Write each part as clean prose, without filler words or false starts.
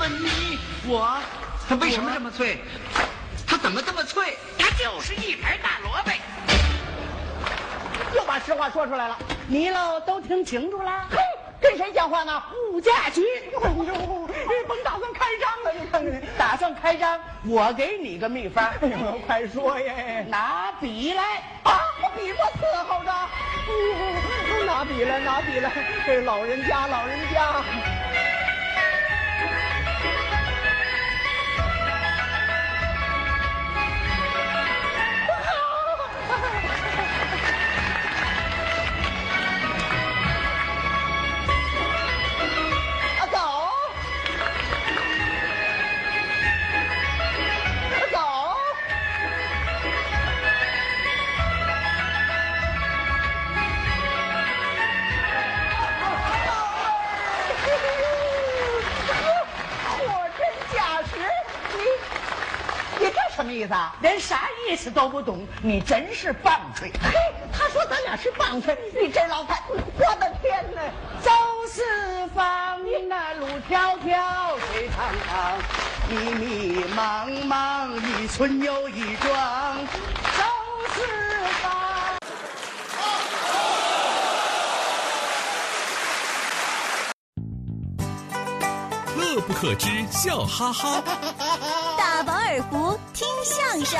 问你， 它为什么这么脆？它怎么这么脆？ 它就是一盘大萝卜。 又把实话说出来了，你喽都听清楚了。嘿，跟谁讲话呢？物价局。哎呦，甭打算开张了，你看看，打算开张，我给你个秘方。哎呦，快说耶！拿笔来啊！我笔我伺候着。拿笔来，拿笔来！这老人家，老人家。什么意思啊？连啥意思都不懂，你真是棒槌！嘿，他说咱俩是棒槌，你这老太，我的天哪！走四方，那路迢迢，水长长，迷迷茫茫，一村又一庄，走四方。 乐不可支，笑哈哈。 大饱耳福，听相声，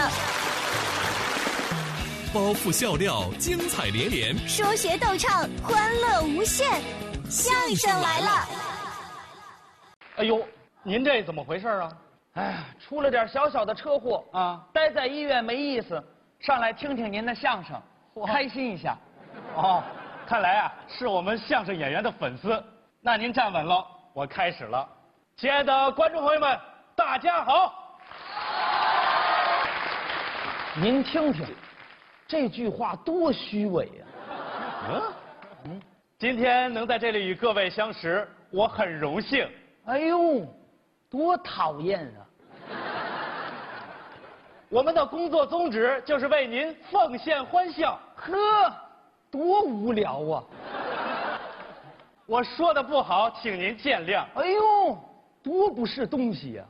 包袱笑料，精彩连连， 说学逗唱，欢乐无限。相声来了！ 哎呦，您这怎么回事啊？哎呀，出了点小小的车祸啊，待在医院没意思，上来听听您的相声，开心一下。 哦，看来啊是我们相声演员的粉丝。那您站稳了，我开始了。亲爱的观众朋友们，大家好。 您听听，这句话多虚伪呀！ 今天能在这里与各位相识，我很荣幸。 哎呦，多讨厌啊！ 我们的工作宗旨就是为您奉献欢笑。 呵，多无聊啊！ 我说的不好，请您见谅。 哎呦，多不是东西呀！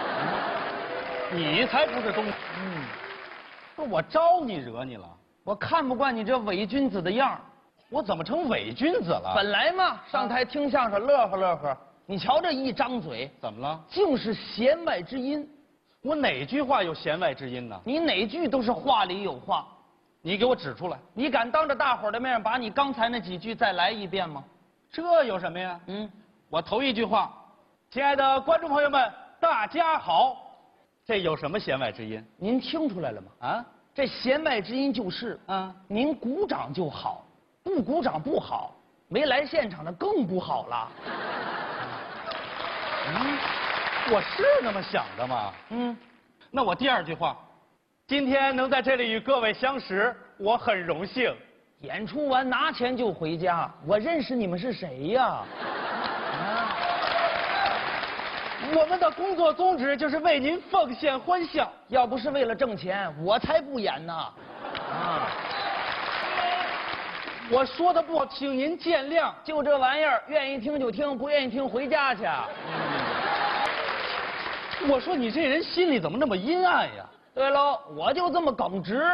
你才不是东西。不是我招你惹你了？ 我看不惯你这伪君子的样儿。 我怎么成伪君子了？ 本来嘛，上台听相声乐呵乐呵，你瞧这一张嘴， 怎么了？ 尽是弦外之音。 我哪句话有弦外之音呢？ 你哪句都是话里有话。 你给我指出来。 你敢当着大伙儿的面把你刚才那几句再来一遍吗？ 这有什么呀？我头一句话，亲爱的观众朋友们，大家好。这有什么弦外之音？ 您听出来了吗？啊，这弦外之音就是您鼓掌就好，不鼓掌不好，没来现场的更不好了。 我是那么想的吗？那我第二句话，今天能在这里与各位相识，我很荣幸。 演出完拿钱就回家，我认识你们是谁呀？ 我们的工作宗旨就是为您奉献欢笑。 要不是为了挣钱，我才不演呢。 我说的不好，请您见谅。 就这玩意儿，愿意听就听，不愿意听回家去。 我说你这人心里怎么那么阴暗呀？ 对喽，我就这么耿直。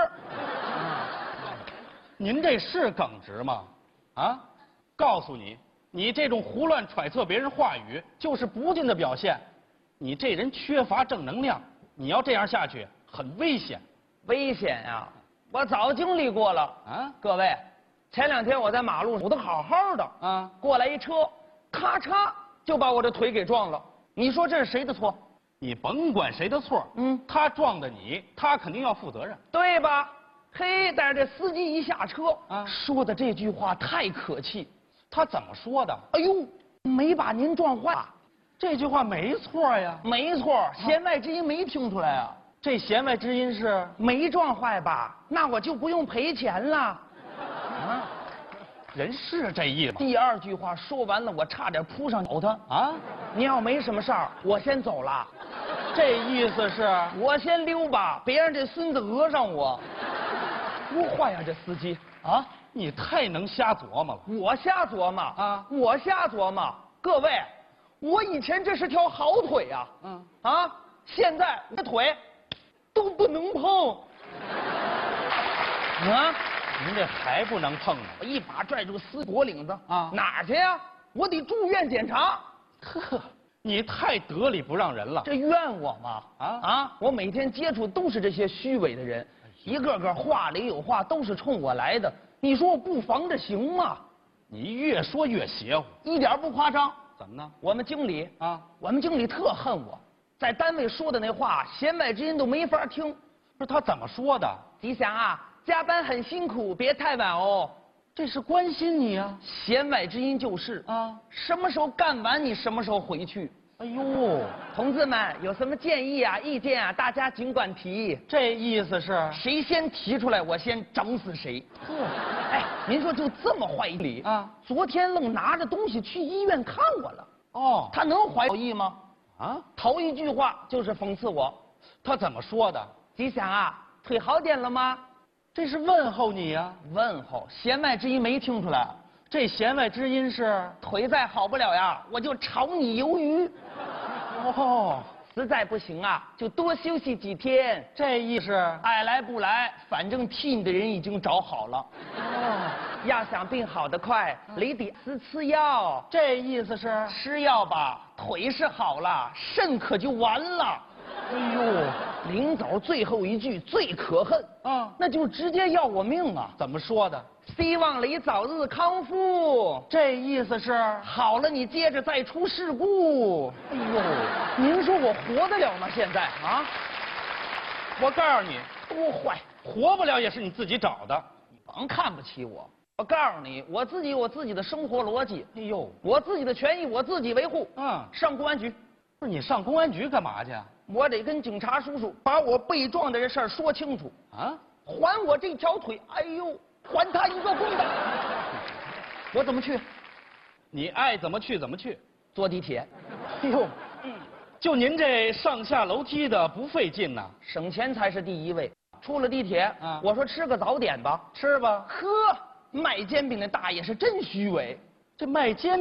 您这是耿直吗？啊，告诉你。你这种胡乱揣测别人话语，就是不敬的表现。你这人缺乏正能量，你要这样下去，很危险。 危险呀！我早经历过了啊！各位，前2天我在马路上，我都好好的啊，过来一车，咔嚓就把我这腿给撞了。你说这是谁的错？ 你甭管谁的错，他撞的你，他肯定要负责任， 对吧？嘿，但是这司机一下车啊，说的这句话太可气。 他怎么说的？ 哎呦，没把您撞坏， 这句话没错呀。 没错，弦外之音没听出来啊。 这弦外之音是没撞坏吧？那我就不用赔钱了。 人是这意思。 第2句话说完了，我差点扑上咬他啊！你要没什么事儿，我先走了。 这意思是我先溜吧，别让这孙子讹上我。多坏呀，这司机啊！ 你太能瞎琢磨了。 我瞎琢磨啊！我瞎琢磨。各位， 我以前这是条好腿啊，现在这腿都不能碰。啊， 您这还不能碰呢？ 我一把拽住丝脖领子啊，哪儿去呀？我得住院检查。 呵，你太得理不让人了。 这怨我吗？我每天接触都是这些虚伪的人，一个个话里有话，都是冲我来的。你说我不防着行吗？ 你越说越邪乎， 一点不夸张。 怎么呢？ 我们经理特恨我，在单位说的那话，弦外之音都没法听。 不是他怎么说的？ 吉祥啊，加班很辛苦，别太晚哦。 这是关心你啊。 弦外之音就是什么时候干完你什么时候回去。 哎呦， 同志们有什么建议啊、意见啊，大家尽管提。 这意思是谁先提出来，我先整死谁。哎，您说就这么坏理啊？昨天愣拿着东西去医院看我了。哦，他能怀好意吗？头一句话就是讽刺我。 他怎么说的？ 吉祥啊，腿好点了吗？ 这是问候你呀。 问候，弦外之音没听出来。 这弦外之音是腿再好不了呀，我就炒你鱿鱼。 哦， 实在不行啊，就多休息几天。 这意思爱来不来，反正替你的人已经找好了。要想病好得快，你得吃药。 这意思是吃药吧，腿是好了，肾可就完了。 哎呦， 临走最后一句最可恨那就直接要我命啊！ 怎么说的？ 希望你早日康复。 这意思是好了，你接着再出事故。哎呦，您说我活得了吗？现在啊？ 我告诉你， 多坏， 活不了也是你自己找的。 你甭看不起我。我告诉你，我自己有我自己的生活逻辑。 哎呦， 我自己的权益我自己维护。上公安局。 不是你上公安局干嘛去？ 我得跟警察叔叔把我被撞的这事儿说清楚还我这条腿，哎呦，还他一个公道。我怎么去？ 你爱怎么去怎么去。 坐地铁。 哎呦，就您这上下楼梯的不费劲呐， 省钱才是第一位。出了地铁我说吃个早点吧， 吃吧。 呵，卖煎饼的大爷是真虚伪。 这卖煎